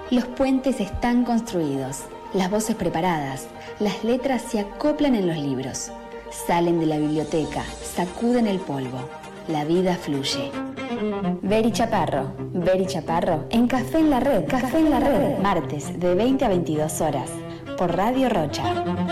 Los puentes están construidos, las voces preparadas, las letras se acoplan en los libros. Salen de la biblioteca, sacuden el polvo. La vida fluye. Beri Chaparro en Café en la Red, martes de 20 a 22 horas, por Radio Rocha.